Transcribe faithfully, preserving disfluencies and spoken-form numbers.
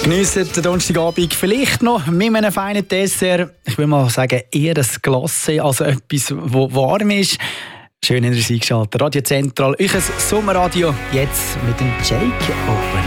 Geniessen den Donnerstagabend vielleicht noch mit einem feinen Dessert. Ich will mal sagen, eher ein Glacé, also etwas, das warm ist. Schön in der eingeschaltet. Radio Zentral, euch ein Sommerradio, jetzt mit dem Jake Open.